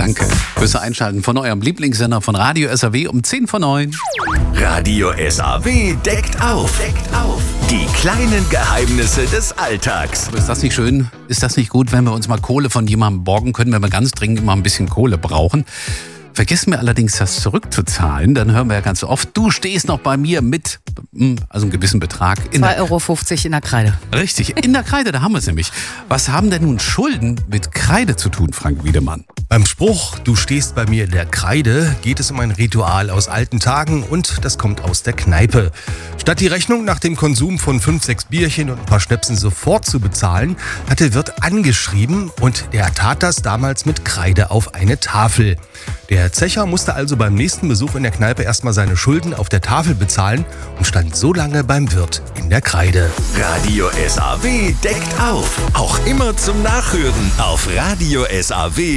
Danke fürs Einschalten von eurem Lieblingssender von Radio SAW um 10:09. Radio SAW deckt auf. Die kleinen Geheimnisse des Alltags. Ist das nicht schön? Ist das nicht gut, wenn wir uns mal Kohle von jemandem borgen können, wenn wir ganz dringend immer ein bisschen Kohle brauchen? Vergessen wir allerdings, das zurückzuzahlen, dann hören wir ja ganz oft, du stehst noch bei mir mit, also einem gewissen Betrag. 2,50 € in der Kreide. Richtig, in der Kreide, da haben wir es nämlich. Was haben denn nun Schulden mit Kreide zu tun, Frank Wiedemann? Beim Spruch, du stehst bei mir in der Kreide, geht es um ein Ritual aus alten Tagen und das kommt aus der Kneipe. Statt die Rechnung nach dem Konsum von 5, 6 Bierchen und ein paar Schnäpsen sofort zu bezahlen, hat der Wirt angeschrieben und der tat das damals mit Kreide auf eine Tafel. Der Zecher musste also beim nächsten Besuch in der Kneipe erstmal seine Schulden auf der Tafel bezahlen und stand so lange beim Wirt in der Kreide. Radio SAW deckt auf. Auch immer zum Nachhören auf radiosaw.de.